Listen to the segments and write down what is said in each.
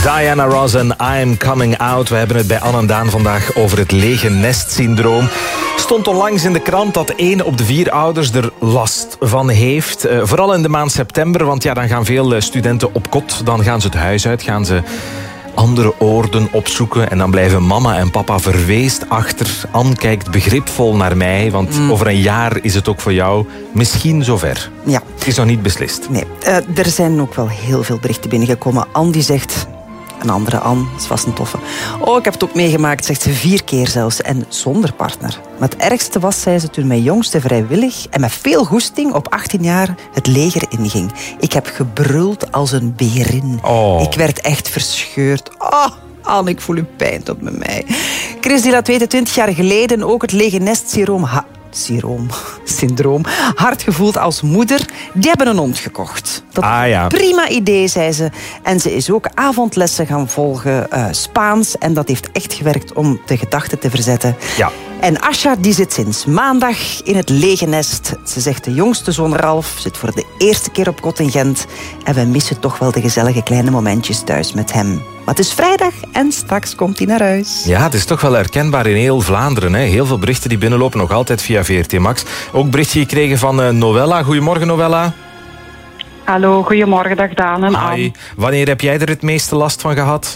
Diana Ross en I'm Coming Out. We hebben het bij Anne en Daan vandaag over het lege nest-syndroom. Stond onlangs in de krant dat 1 op de 4 ouders er last van heeft. Vooral in de maand september, want ja, dan gaan veel studenten op kot. Dan gaan ze het huis uit, gaan ze andere oorden opzoeken. En dan blijven mama en papa verweest achter. Anne kijkt begripvol naar mij, want over een jaar is het ook voor jou misschien zover. Ja. Het is nog niet beslist. Nee, er zijn ook wel heel veel berichten binnengekomen. Anne die zegt... Een andere Anne, dat is vast een toffe. Oh, ik heb het ook meegemaakt, zegt ze 4 keer zelfs. En zonder partner. Maar het ergste was, zei ze, toen mijn jongste vrijwillig en met veel goesting op 18 jaar het leger inging. Ik heb gebruld als een berin. Oh. Ik werd echt verscheurd. Oh, Anne, ik voel uw pijn tot met mij. Chris die laat weten, 20 jaar geleden ook het lege nest-syndroom hard gevoeld als moeder. Die hebben een hond gekocht. Dat ja. Prima idee, zei ze. En ze is ook avondlessen gaan volgen, Spaans. En dat heeft echt gewerkt om de gedachten te verzetten. Ja. En Asja die zit sinds maandag in het lege nest. Ze zegt de jongste zoon Ralf zit voor de eerste keer op kot in Gent. En we missen toch wel de gezellige kleine momentjes thuis met hem. Maar het is vrijdag en straks komt hij naar huis. Ja, het is toch wel herkenbaar in heel Vlaanderen. Hè? Heel veel berichten die binnenlopen, nog altijd via VRT Max. Ook berichtje gekregen van Noella. Goedemorgen, Noella. Hallo, goedemorgen, dag Daan en Anne. Hi. Wanneer heb jij er het meeste last van gehad?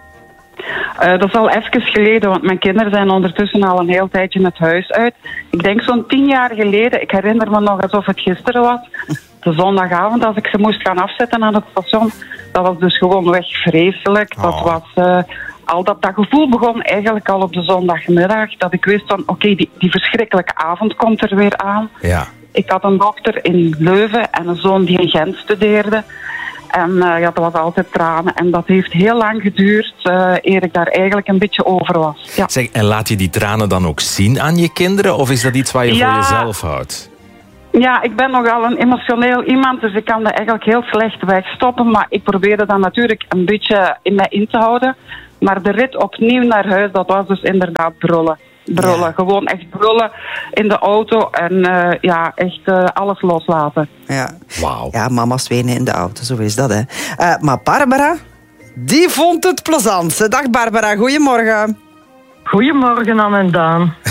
Dat is al even geleden, want mijn kinderen zijn ondertussen al een heel tijdje het huis uit. Ik denk zo'n 10 jaar geleden, ik herinner me nog alsof het gisteren was. De zondagavond, als ik ze moest gaan afzetten aan het station, dat was dus gewoon weg vreselijk. Dat was... al dat gevoel begon eigenlijk al op de zondagmiddag. Dat ik wist van, oké, die verschrikkelijke avond komt er weer aan. Ja. Ik had een dochter in Leuven en een zoon die in Gent studeerde. En dat was altijd tranen. En dat heeft heel lang geduurd eer ik daar eigenlijk een beetje over was. Ja. Zeg, en laat je die tranen dan ook zien aan je kinderen? Of is dat iets waar je voor jezelf houdt? Ja, ik ben nogal een emotioneel iemand, dus ik kan dat eigenlijk heel slecht wegstoppen. Maar ik probeerde dat natuurlijk een beetje in mij in te houden. Maar de rit opnieuw naar huis, dat was dus inderdaad brullen. Ja. Gewoon echt brullen in de auto en echt alles loslaten. Ja. Wauw. Ja, mama's wenen in de auto, zo is dat, hè. Maar Barbara, die vond het plezant. Dag Barbara, goedemorgen. Goedemorgen, Anne en Daan.